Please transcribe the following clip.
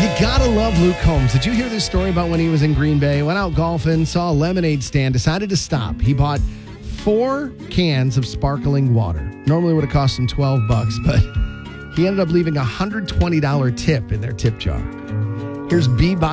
You gotta love Luke Combs. Did you hear this story about when he was in Green Bay? Went out golfing, saw a lemonade stand, decided to stop. He bought 4 cans of sparkling water. Normally would have cost him $12, but he ended up leaving a $120 tip in their tip jar. Here's B.